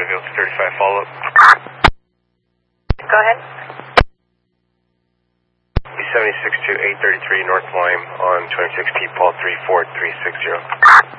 Carterville 235 follow-up. Go ahead. E76 to 833 North Lime on 26T Paul 34360.